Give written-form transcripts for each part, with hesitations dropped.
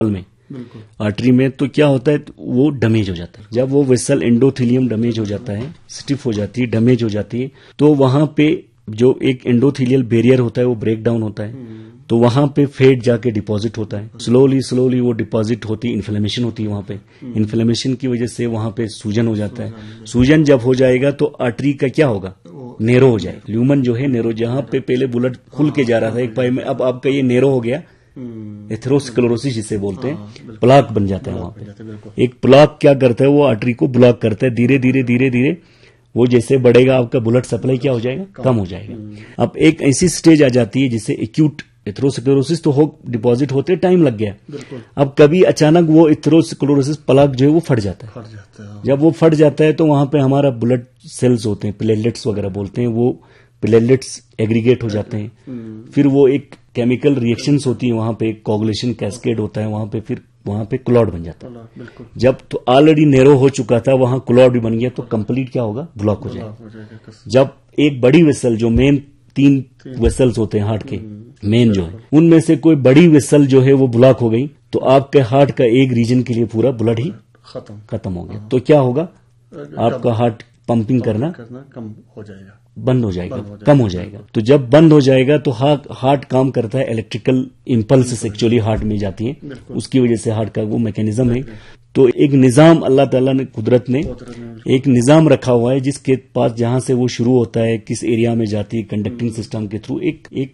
में आर्टरी में, तो क्या होता है वो डैमेज हो जाता है। जब वो वेसल एंडोथेलियम डैमेज हो जाता है, स्टिफ हो जाती है, डैमेज हो जाती है, तो वहां पे जो एक एंडोथेलियल बैरियर होता है वो ब्रेक डाउन होता है, तो वहां पे फैट जाके डिपॉजिट होता है, स्लोली वो डिपॉजिट होती है, इन्फ्लेमेशन होती है वहां पे, इन्फ्लेमेशन की वजह से वहां पे सूजन हो जाता है। सूजन जब हो जाएगा तो आर्टरी का क्या होगा, नेरो हो जाएगा। ल्यूमन जो है नेरो, जहां पे पहले ब्लड खुल के जा रहा था एक पाई में, अब आपका ये नेरो हो गया, एथेरोस्क्लेरोसिस जिसे बोलते हैं, प्लाक बन जाता है वहां पे। एक प्लाक क्या करता है, वो आर्टरी को ब्लॉक करता है, धीरे धीरे वो जैसे बढ़ेगा आपका ब्लड सप्लाई क्या हो जाएगा, कम हो जाएगा। अब एक ऐसी स्टेज आ जाती है जिसे एक्यूट एथेरोस्क्लेरोसिस तो हो, डिपॉजिट होते टाइम लग गया, अब कभी अचानक वो एथेरोस्क्लेरोसिस प्लाक जो है वो फट जाता है। जब वो फट जाता है तो वहां पे हमारा ब्लड सेल्स होते हैं, प्लेटलेट्स वगैरह बोलते हैं, वो प्लेटलेट्स एग्रीगेट हो जाते हैं, फिर वो एक केमिकल रिएक्शंस होती है वहां पे, एक कोगुलेशन कैस्केड होता है वहां पे, फिर वहां पे क्लॉट बन जाता है। जब तो ऑलरेडी नेरो हो चुका था, वहां क्लॉट भी बन गया, तो कंप्लीट क्या होगा, ब्लॉक हो जाएगा। जब एक बड़ी वेसल, जो मेन 3 वेसल्स होते हैं हार्ट के मेन जो है, उनमें से कोई बड़ी वेसल जो है वो ब्लॉक हो गई, तो आपके हार्ट का एक रीजन के लिए पूरा ब्लड ही खत्म हो गया। तो क्या होगा, आपका हार्ट पंपिंग करना कम हो जाएगा, बंद हो जाएगा, कम हो जाएगा। तो जब बंद हो जाएगा तो हार्ट काम करता है, इलेक्ट्रिकल इंपल्स एक्चुअली हार्ट में जाती है, उसकी वजह से हार्ट का वो मैकेनिज्म है। तो एक निजाम अल्लाह ताला ने, कुदरत ने एक निजाम रखा हुआ है, जिसके पास जहां से वो शुरू होता है, किस एरिया में जाती है, कंडक्टिंग सिस्टम के थ्रू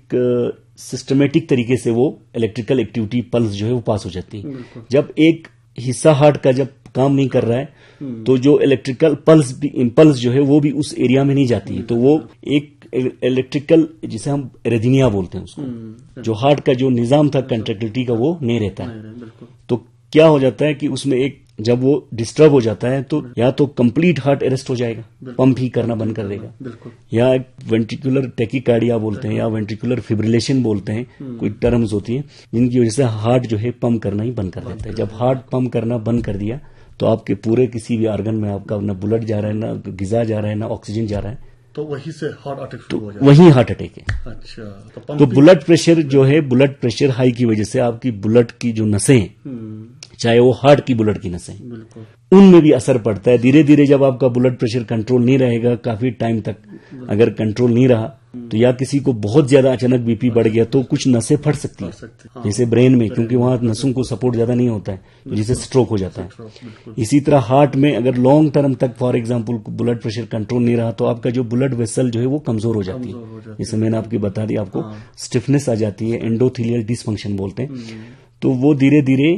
एक सिस्टमेटिक तरीके से वो इलेक्ट्रिकल एक्टिविटी पल्स जो है वो पास हो जाती है। जब एक हिस्सा हार्ट का जब काम नहीं कर रहा है, तो जो इलेक्ट्रिकल पल्स भी, इम्पल्स जो है वो भी उस एरिया में नहीं जाती है, तो वो एक इलेक्ट्रिकल, जिसे हम एरिथमिया बोलते हैं उसको, जो हार्ट का जो निजाम था कंट्रैक्टिलिटी का वो नहीं रहता है। तो क्या हो जाता है कि उसमें एक, जब वो डिस्टर्ब हो जाता है तो या तो कंप्लीट हार्ट अरेस्ट हो जाएगा, पंप ही करना बंद कर देगा, या वेंट्रिकुलर टैकीकार्डिया बोलते हैं, या वेंट्रिकुलर फिब्रिलेशन बोलते हैं, कोई टर्म्स होती हैं जिनकी वजह से हार्ट जो है पंप करना ही बंद कर देता है। जब हार्ट पंप करना बंद कर दिया तो आपके पूरे किसी भी ऑर्गन में आपका ना ब्लड जा रहा है, ना गिजा जा रहा है, ना ऑक्सीजन जा रहा है, तो वहीं से हार्ट अटैक शुरू हो जाएगा, वहीं हार्ट अटैक है। अच्छा, तो ब्लड प्रेशर जो है, ब्लड प्रेशर हाई की वजह से आपकी ब्लड की जो नसें हैं, चाहे वो हार्ट की ब्लड की नसें, उनमें भी असर पड़ता है। धीरे धीरे जब आपका ब्लड प्रेशर कंट्रोल नहीं रहेगा, काफी टाइम तक अगर कंट्रोल नहीं रहा, तो या किसी को बहुत ज्यादा अचानक बीपी बढ़ गया तो कुछ नसें फट सकती है, जैसे ब्रेन में, क्योंकि वहां नसों को सपोर्ट ज्यादा नहीं होता है, तो जिसे स्ट्रोक हो जाता है। इसी तरह हार्ट में अगर लॉन्ग टर्म तक for example blood pressure control नहीं रहा, तो आपका जो ब्लड वेसल जो है वो कमजोर हो जाती है, जैसे मैंने आपकी बता दी, आपको स्टिफनेस आ जाती है, एंडोथेलियल डिसफंक्शन बोलते हैं। तो वो धीरे धीरे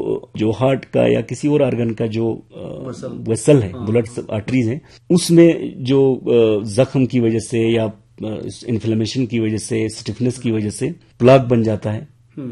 जो हार्ट का या किसी और ऑर्गन का जो वेसल है, ब्लड आर्टरीज है, उसमें जो जख्म की वजह से या इन्फ्लेमेशन की वजह से, स्टिफनेस की वजह से प्लाक बन जाता है,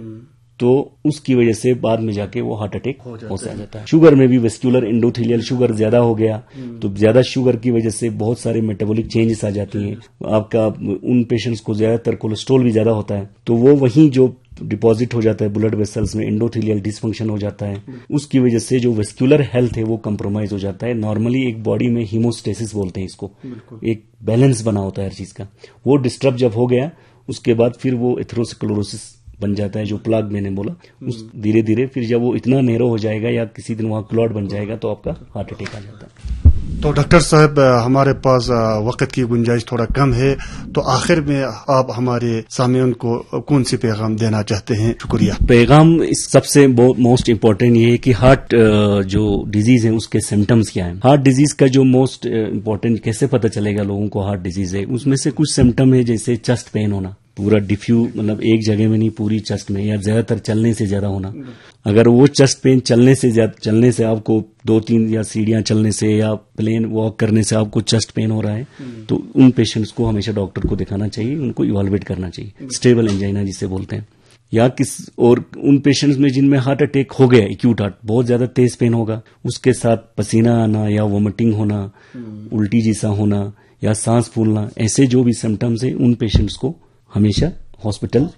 तो उसकी वजह से बाद में जाके वो हार्ट अटैक हो जाता है। शुगर में भी वेस्कुलर एंडोथेलियल शुगर ज्यादा हो गया, तो ज्यादा शुगर की वजह से बहुत सारे मेटाबॉलिक चेंजेस आ जाती हैं। आपका उन पेशेंट्स को ज्यादातर कोलेस्ट्रॉल भी ज्यादा होता है, तो वो वहीं जो डिपॉजिट हो जाता है ब्लड वेसल्स में, एंडोथेलियल डिसफंक्शन हो जाता है, उसकी वजह से जो वेस्कुलर हेल्थ है वो कंप्रोमाइज हो जाता है। नॉर्मली एक बॉडी में हीमोस्टेसिस बोलते हैं इसको, एक बैलेंस बना होता है हर चीज का, वो डिस्टर्ब जब हो गया, उसके बाद फिर वो एथेरोस्क्लेरोसिस बन जाता है, जो प्लाक मैंने बोला, उस धीरे धीरे फिर जब वो इतना नेरो हो जाएगा या किसी दिन वहां क्लॉट बन जाएगा, तो आपका हार्ट अटैक आ जाता है। तो डॉक्टर साहब, हमारे पास वक्त की गुंजाइश थोड़ा कम है, तो आखिर में आप हमारे सामियों को कौन सी पैगाम देना चाहते हैं? शुक्रिया। पैगाम सबसे मोस्ट इम्पोर्टेंट ये है कि हार्ट जो डिजीज है उसके सिम्टम्स क्या है। हार्ट डिजीज का जो मोस्ट इम्पोर्टेंट, कैसे पता चलेगा लोगों को हार्ट डिजीज है, उसमें से कुछ सिम्टम है, जैसे चेस्ट पेन होना, पूरा डिफ्यू, मतलब एक जगह में नहीं, पूरी चेस्ट में, या ज्यादातर चलने से ज्यादा होना। अगर वो चेस्ट पेन चलने से आपको 2-3 या सीढ़ियां चलने से या प्लेन वॉक करने से आपको चेस्ट पेन हो रहा है, तो उन पेशेंट्स को हमेशा डॉक्टर को दिखाना चाहिए, उनको इवैल्यूएट करना चाहिए, स्टेबल एंजाइना जिसे बोलते हैं। या और उन पेशेंट्स में जिनमें हार्ट अटैक हो गया, एक्यूट हार्ट, बहुत ज्यादा तेज पेन होगा, उसके साथ पसीना आना या वोमिटिंग होना, उल्टी जैसा होना या सांस फूलना, ऐसे जो भी सिम्टम्स है, उन पेशेंट्स को हमेशा हॉस्पिटल,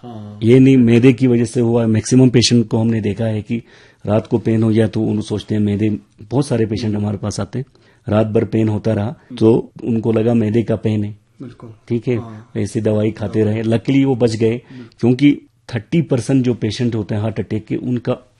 ये नहीं मैदे की वजह से हुआ। मैक्सिमम पेशेंट को हमने देखा है कि रात को पेन हो गया तो उन सोचते हैं मैदे, बहुत सारे पेशेंट हमारे पास आते हैं, रात भर पेन होता रहा तो उनको लगा मैदे का पेन है, ठीक है, ऐसी दवाई खाते रहे। लकीली वो बच गए, क्योंकि 30% जो पेशेंट होते हैं हार्ट अटैक के, उनका